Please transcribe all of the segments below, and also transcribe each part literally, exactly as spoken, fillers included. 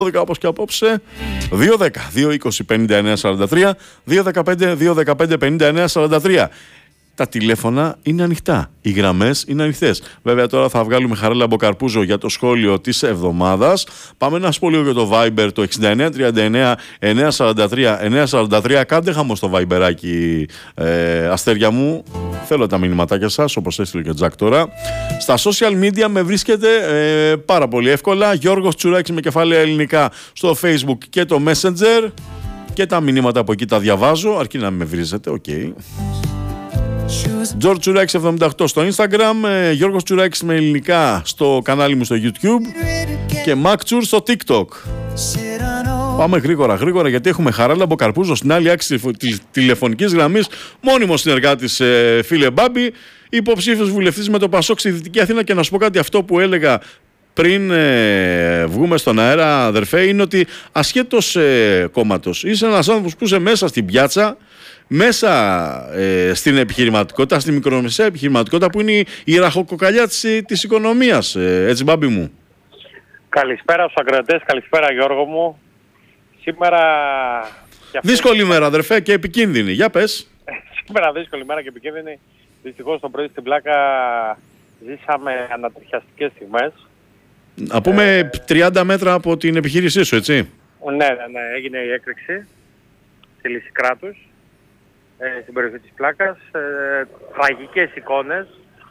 όπως και απόψε. Δύο δέκα, δύο είκοσι, πενήντα εννέα σαράντα τρία, δύο δεκαπέντε, δύο δεκαπέντε, πενήντα εννέα σαράντα τρία. Τα τηλέφωνα είναι ανοιχτά. Οι γραμμές είναι ανοιχτές. Βέβαια, τώρα θα βγάλουμε Χαράλαμπο Μποκαρπούζο για το σχόλιο της εβδομάδας. Πάμε να πω λίγο για το Viber, το εξήντα εννέα τριάντα εννέα εννιακόσια σαράντα τρία εννιακόσια σαράντα τρία. Κάντε χαμό στο Viberάκι, ε, αστέρια μου. Θέλω τα μηνυματάκια σας, όπως έστειλε και ο Τζακ τώρα. Στα social media με βρίσκεται ε, πάρα πολύ εύκολα. Γιώργος Τσουράκης με κεφάλαια ελληνικά στο Facebook και το Messenger. Και τα μηνύματα από εκεί τα διαβάζω, αρκεί να με βρίζετε, οκ. Okay. George Τσουράκης εβδομήντα οκτώ στο Instagram, ε, Γιώργος Τσουράκης με ελληνικά στο κανάλι μου στο YouTube και Μακτσουρ στο TikTok. Πάμε γρήγορα γρήγορα γιατί έχουμε Χαράλαμπο Μποκαρπούζο στην άλλη άκρη τηλεφωνικής γραμμής, μόνιμος συνεργάτης, ε, φίλε Μπάμπη, υποψήφιος βουλευτής με το Πασόκ στη Δυτική Αθήνα. Και να σου πω κάτι, αυτό που έλεγα πριν ε, βγούμε στον αέρα, αδερφέ, είναι ότι ασχέτως ε, κόμματος είσαι ένας άνθρωπος που είσαι μέσα στην πιάτσα, μέσα ε, στην επιχειρηματικότητα, στη μικρομεσαία επιχειρηματικότητα που είναι η ραχοκοκαλιά της, της οικονομίας. Ε, έτσι, Μπάμπη μου. Καλησπέρα στους ακροατές, καλησπέρα Γιώργο μου. Σήμερα... Δύσκολη μέρα, αδερφέ, και επικίνδυνη. Για πες. Σήμερα δύσκολη μέρα και επικίνδυνη. Δυστυχώς το πρωί στην Πλάκα ζήσαμε ανατριχιαστικές στιγμές. Να πούμε ε... τριάντα μέτρα από την επιχείρησή σου, έτσι. Ναι, ναι, ναι. Έγινε η έκρηξη στη Λυσικράτους, ε, στην περιοχή της Πλάκας. Ε, τραγικές εικόνες.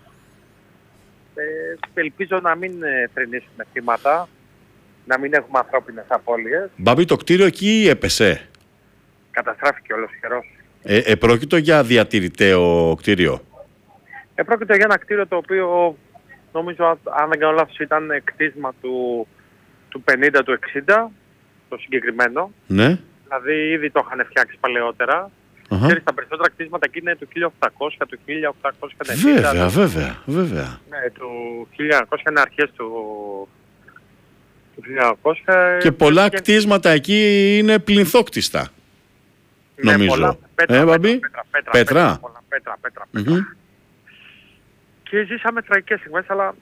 Ε, ελπίζω να μην ε, θρηνήσουμε θύματα, να μην έχουμε ανθρώπινες απώλειες. Μπάμπη, το κτίριο εκεί έπεσε. Καταστράφηκε ολοσχερός. Ε, επρόκειτο για διατηρηταίο κτίριο. Επρόκειτο για ένα κτίριο το οποίο νομίζω, αν δεν κάνω λάθος, ήταν κτίσμα του, του πενήντα, του εξήντα, το συγκεκριμένο. Ναι. Δηλαδή ήδη το είχαν φτιάξει παλαιότερα. Uh-huh. Ξέρεις, τα περισσότερα κτίσματα εκεί είναι του χίλια οκτακόσια, του χίλια οκτακόσια ενενήντα. Βέβαια, βέβαια, βέβαια. Ναι, του χίλια εννιακόσια, είναι αρχές του, του χίλια εννιακόσια. Και πολλά και... κτίσματα εκεί είναι πληνθόκτιστα. Ναι, νομίζω. Πολλά, πέτρα, ε, πέτρα, πέτρα, πέτρα, πέτρα, πέτρα. πέτρα, πολλά, πέτρα, πέτρα, πέτρα. Mm-hmm. Και ζήσαμε τραγικές στιγμές, αλλά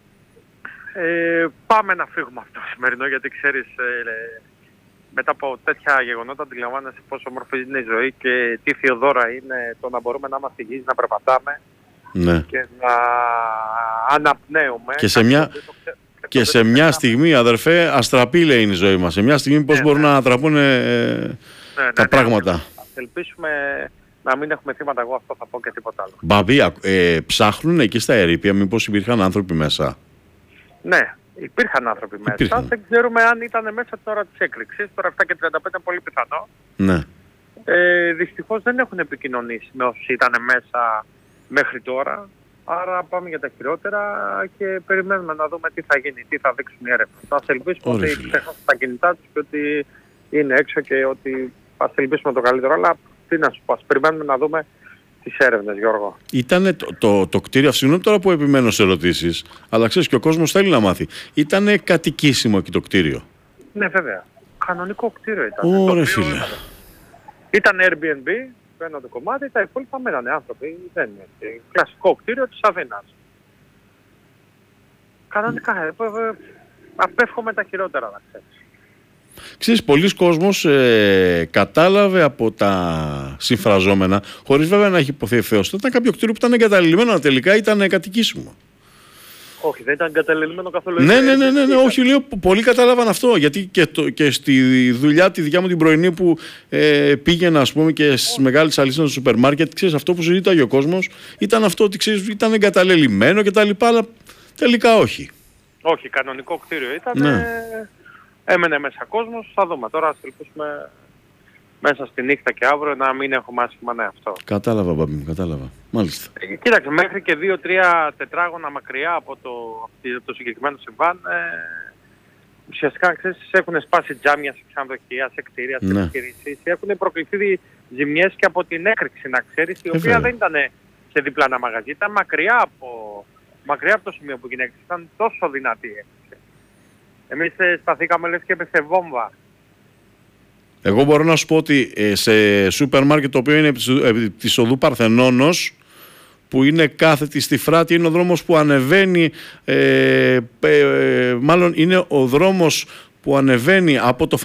ε, πάμε να φύγουμε αυτό το σημερινό, γιατί ξέρεις, ε, μετά από τέτοια γεγονότα αντιλαμβάνεσαι πόσο όμορφη είναι η ζωή και τι θεοδόρα είναι το να μπορούμε να είμαστε υγιείς, να περπατάμε, ναι, και να αναπνέουμε. Και σε μια, το, και σε μια στιγμή, αδερφέ, αστραπή λέει είναι η ζωή μας. Σε μια στιγμή πώς ναι, μπορούν ναι. να ανατραπούν ε, ναι, τα ναι, πράγματα. Ναι, ας ελπίσουμε να μην έχουμε θύματα, εγώ αυτό θα πω και τίποτα άλλο. Μπαμπή, ε, ψάχνουν εκεί στα ερείπια μήπως υπήρχαν άνθρωποι μέσα. Ναι. Υπήρχαν άνθρωποι μέσα. Υπήρχαν. Δεν ξέρουμε αν ήταν μέσα την ώρα της έκρηξης. Τώρα επτά και τριάντα πέντε είναι πολύ πιθανό. Ναι. Ε, δυστυχώς δεν έχουν επικοινωνήσει με όσοι ήταν μέσα μέχρι τώρα. Άρα πάμε για τα χειρότερα και περιμένουμε να δούμε τι θα γίνει, τι θα δείξουν οι έρευνες. Ας ελπίσουμε ότι ξεχάσουν τα κινητά τους και ότι είναι έξω και ότι ας ελπίσουμε το καλύτερο. Αλλά τι να σου πω, ας περιμένουμε να δούμε τις έρευνες, Γιώργο. Ήτανε το, το, το κτίριο, συγγνώμη τώρα που επιμένω σε ερωτήσεις, αλλά ξέρεις και ο κόσμος θέλει να μάθει. Ήτανε κατοικήσιμο εκεί το κτίριο? Ναι, βέβαια. Κανονικό κτίριο ήταν. Ωραία, φίλε. Ήταν Airbnb, ένα το κομμάτι, τα υπόλοιπα μένανε άνθρωποι. Δεν είναι. Κλασικό κτίριο της Αθήνας. Κανονικά. Ε, ε, απέφχομαι τα χειρότερα, να ξέρεις. Ξέρεις, πολλοί κόσμος ε, κατάλαβε από τα συμφραζόμενα, χωρίς βέβαια να έχει υποθέσει ότι ήταν κάποιο κτίριο που ήταν εγκαταλειμμένο, αλλά τελικά ήταν κατοικήσιμο. Όχι, δεν ήταν εγκαταλειμμένο καθόλου. Ναι, ναι, ναι, ναι, ναι, όχι, λέω, πολλοί κατάλαβαν αυτό. Γιατί και, το, και στη δουλειά τη δικιά μου την πρωινή που ε, πήγαινα, ας πούμε, και στις μεγάλες αλυσίδες του σούπερ μάρκετ, ξέρεις, αυτό που συζήταγε ο κόσμος ήταν αυτό ότι ξέρεις, ήταν εγκαταλελειμμένο κτλ. Αλλά τελικά όχι. Όχι, κανονικό κτίριο ήταν. Ναι. Έμενε μέσα κόσμος, θα δούμε. Τώρα ας ελπίσουμε μέσα στη νύχτα και αύριο να μην έχουμε άσχημα, ναι, αυτό. Κατάλαβα, Μπάμπη μου, κατάλαβα. Μάλιστα. Ε, κοίταξε, μέχρι και δύο τρία τετράγωνα μακριά από το, από το συγκεκριμένο συμβάν, ε, ουσιαστικά, ξέρεις, έχουν σπάσει τζάμια σε ξενοδοχεία, σε κτίρια, σε επιχειρήσεις. Έχουν προκληθεί ζημιές και από την έκρηξη, να ξέρεις, η οποία ε, δεν ήταν σε διπλάνα μαγαζί, ήταν μακριά από, μακριά από το σημείο που γίνει έκρηξη, ήταν τόσο δυνατή. Εμείς ε, σταθήκαμε λες και έπεσε βόμβα. Εγώ μπορώ να σου πω ότι ε, σε σούπερ μάρκετ το οποίο είναι επί της οδού Παρθενώνος, που είναι κάθετη στη Φράτη, είναι ο δρόμος που ανεβαίνει, ε, ε, ε, μάλλον είναι ο δρόμος που ανεβαίνει από το